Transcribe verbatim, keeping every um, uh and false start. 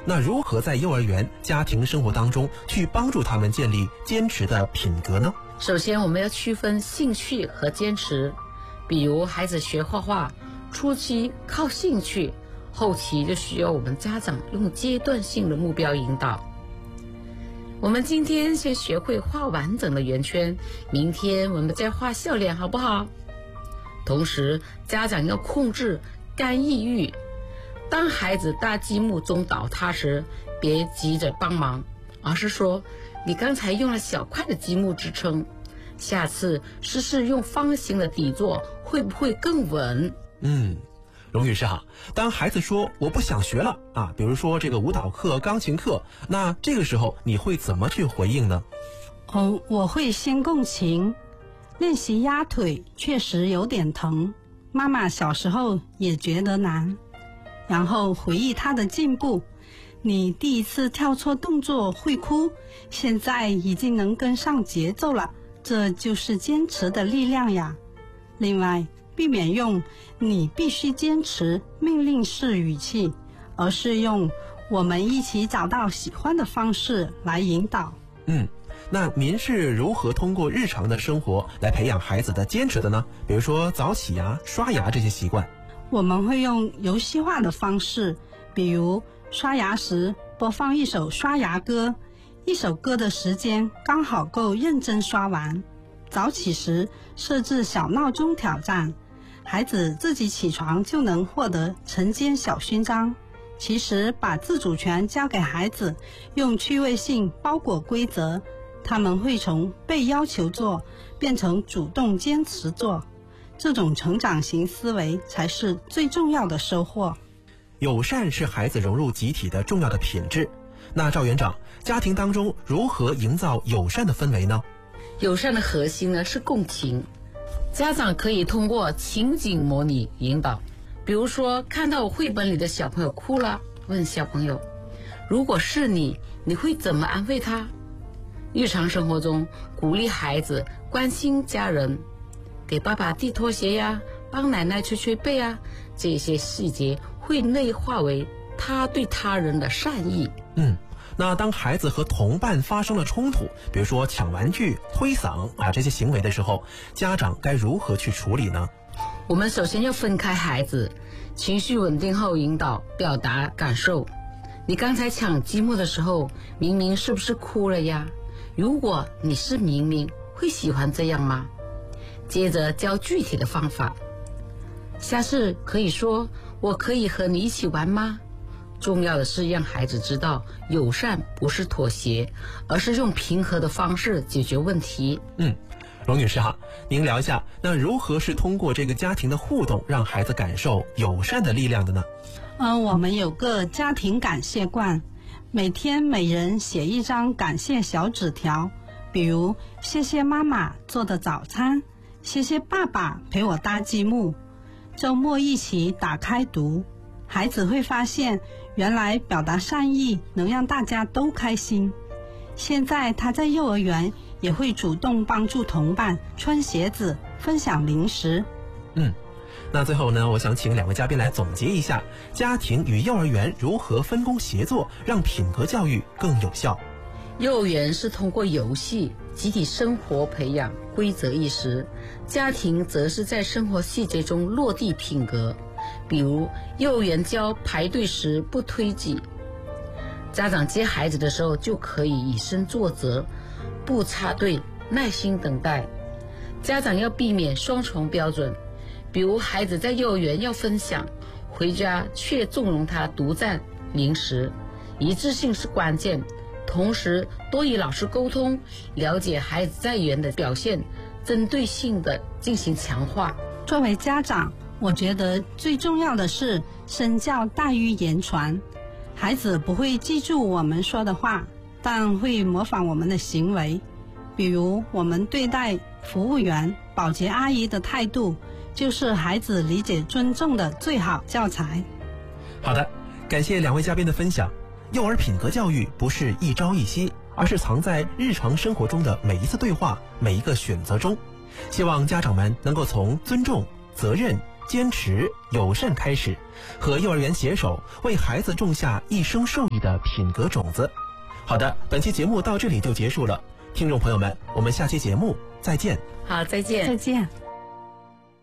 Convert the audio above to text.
那如何在幼儿园家庭生活当中去帮助他们建立坚持的品格呢？ 首先我们要区分兴趣和坚持，比如孩子学画画，初期靠兴趣，后期就需要我们家长用阶段性的目标引导。我们今天先学会画完整的圆圈，明天我们再画笑脸，好不好？同时家长要控制干预欲，当孩子大积木中倒塌时，别急着帮忙，而是说你刚才用了小块的积木支撑，下次试试用方形的底座，会不会更稳？ 嗯，荣女士哈，当孩子说我不想学了啊，比如说这个舞蹈课、钢琴课，那这个时候你会怎么去回应呢？ 哦，我会先共情，练习压腿确实有点疼，妈妈小时候也觉得难，然后回忆他的进步。你第一次跳错动作会哭，现在已经能跟上节奏了，这就是坚持的力量呀。另外，避免用你必须坚持命令式语气，而是用我们一起找到喜欢的方式来引导。 嗯，那您是如何通过日常的生活来培养孩子的坚持的呢？比如说早起呀、刷牙这些习惯。 我们会用游戏化的方式，比如刷牙时播放一首刷牙歌，一首歌的时间刚好够认真刷完。早起时设置小闹钟挑战，孩子自己起床就能获得晨间小勋章。其实把自主权交给孩子，用趣味性包裹规则，他们会从被要求做变成主动坚持做，这种成长型思维才是最重要的收获。 友善是孩子融入集体的重要的品质。那赵园长，家庭当中如何营造友善的氛围呢？ 友善的核心呢是共情，家长可以通过情景模拟引导，比如说看到绘本里的小朋友哭了，问小朋友，如果是你，你会怎么安慰他？日常生活中鼓励孩子关心家人，给爸爸递拖鞋呀，帮奶奶捶捶背啊，这些细节会内化为他对他人的善意。 嗯，那当孩子和同伴发生了冲突，比如说抢玩具、推搡啊这些行为的时候，家长该如何去处理呢？ 我们首先要分开孩子，情绪稳定后引导表达感受。你刚才抢积木的时候，明明是不是哭了呀？如果你是明明，会喜欢这样吗？接着教具体的方法，下次可以说我可以和你一起玩吗？重要的是让孩子知道，友善不是妥协，而是用平和的方式解决问题。 嗯，荣女士哈，您聊一下，那如何是通过这个家庭的互动，让孩子感受友善的力量的呢？ 嗯、呃，我们有个家庭感谢罐，每天每人写一张感谢小纸条，比如谢谢妈妈做的早餐，谢谢爸爸陪我搭积木，周末一起打开读。孩子会发现，原来表达善意能让大家都开心。现在他在幼儿园也会主动帮助同伴穿鞋子，分享零食。 嗯，那最后呢，我想请两位嘉宾来总结一下，家庭与幼儿园如何分工协作，让品格教育更有效。 幼儿园是通过游戏、集体生活培养规则意识，家庭则是在生活细节中落地品格。比如幼儿园教排队时不推挤，家长接孩子的时候就可以以身作则，不插队，耐心等待。家长要避免双重标准，比如孩子在幼儿园要分享，回家却纵容他独占零食，一致性是关键。同时多与老师沟通，了解孩子在园的表现，针对性的进行强化。 作为家长，我觉得最重要的是身教大于言传。孩子不会记住我们说的话，但会模仿我们的行为。比如我们对待服务员、保洁阿姨的态度，就是孩子理解尊重的最好教材。 好的，感谢两位嘉宾的分享。幼儿品格教育不是一朝一夕，而是藏在日常生活中的每一次对话、每一个选择中。希望家长们能够从尊重、责任、 坚持、友善开始，和幼儿园携手，为孩子种下一生受益的品格种子。好的，本期节目到这里就结束了，听众朋友们，我们下期节目再见。 好，再见， 再见。